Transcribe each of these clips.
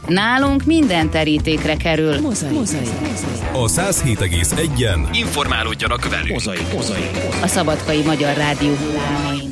Nálunk minden terítékre kerül. Mozaik. A 107,1-en informálódjanak velünk. Mozaik. A Szabadkai Magyar Rádió hullámain.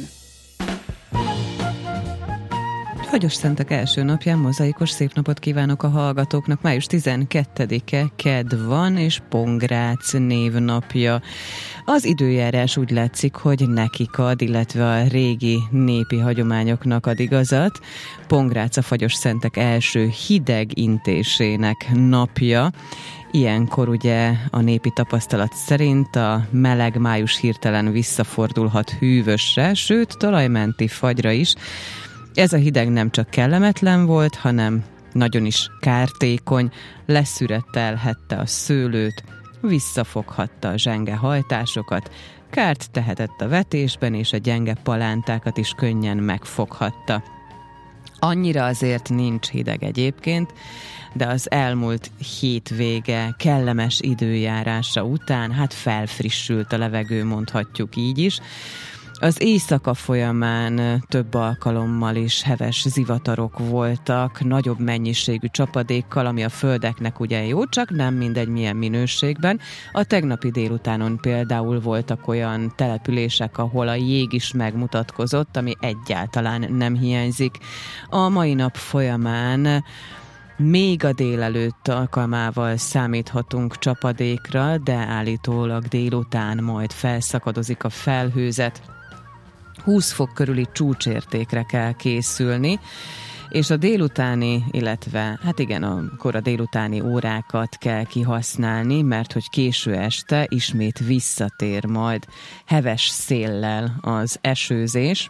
Fagyos-szentek első napján mozaikos szép napot kívánok a hallgatóknak. Május 12-e kedd van, és Pongrác névnapja. Az időjárás úgy látszik, hogy nekik ad, illetve a régi népi hagyományoknak ad igazat. Pongrác a Fagyos-szentek első hideg intésének napja. Ilyenkor ugye a népi tapasztalat szerint a meleg május hirtelen visszafordulhat hűvösre, sőt talajmenti fagyra is. Ez a hideg nem csak kellemetlen volt, hanem nagyon is kártékony, leszüretelhette a szőlőt, visszafoghatta a zsenge hajtásokat, kárt tehetett a vetésben, és a gyenge palántákat is könnyen megfoghatta. Annyira azért nincs hideg egyébként, de az elmúlt hétvége kellemes időjárása után hát felfrissült a levegő, mondhatjuk így is. Az éjszaka folyamán több alkalommal is heves zivatarok voltak, nagyobb mennyiségű csapadékkal, ami a földeknek ugye jó, csak nem mindegy milyen minőségben. A tegnapi délutánon például voltak olyan települések, ahol a jég is megmutatkozott, ami egyáltalán nem hiányzik. A mai nap folyamán még a délelőtt alkalmával számíthatunk csapadékra, de állítólag délután majd felszakadozik a felhőzet. 20 fok körüli csúcsértékre kell készülni, és a délutáni, illetve hát igen, akkor a délutáni órákat kell kihasználni, mert hogy késő este ismét visszatér majd heves széllel az esőzés,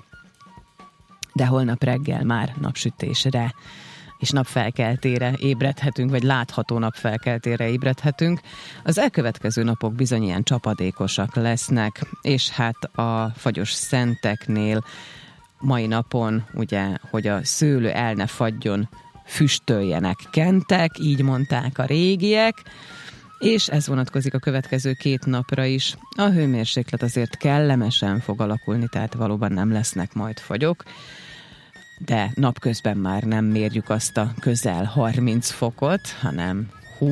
de holnap reggel már napsütésre és napfelkeltére ébredhetünk, vagy látható napfelkeltére ébredhetünk. Az elkövetkező napok bizony ilyen csapadékosak lesznek, és hát a Fagyos-szenteknél mai napon, ugye, hogy a szőlő el ne fagyjon, füstöljenek kentek, így mondták a régiek, és ez vonatkozik a következő 2 napra is. A hőmérséklet azért kellemesen fog alakulni, tehát valóban nem lesznek majd fagyok, de napközben már nem mérjük azt a közel 30 fokot, hanem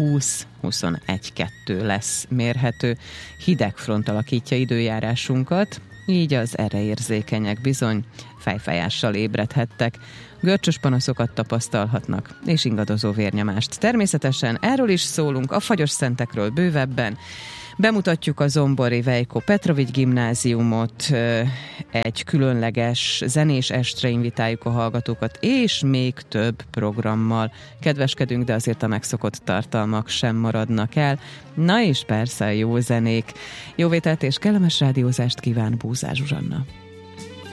20-21-2 lesz mérhető. Hidegfront alakítja időjárásunkat, így az erre érzékenyek bizony fejfájással ébredhettek. Görcsös panaszokat tapasztalhatnak, és ingadozó vérnyomást. Természetesen erről is szólunk, a Fagyos-szentekről bővebben. Bemutatjuk a Zombori Vejko Petrovics gimnáziumot, egy különleges zenés estre invitáljuk a hallgatókat, és még több programmal kedveskedünk, de azért a megszokott tartalmak sem maradnak el. Na és persze jó zenék. Jó vételt és kellemes rádiózást kíván Búzár Zsuzsanna.